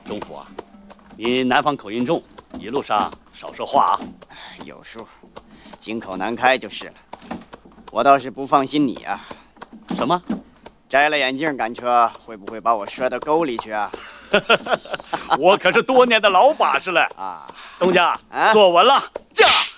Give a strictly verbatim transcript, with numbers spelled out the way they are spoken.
钟府啊，你南方口音重，一路上少说话啊。 有数，金口难开就是了。我倒是不放心你啊。 什么？ 摘了眼镜赶车，会不会把我摔到沟里去啊？ 我可是多年的老把式了啊！东家， 啊、 坐稳了，驾！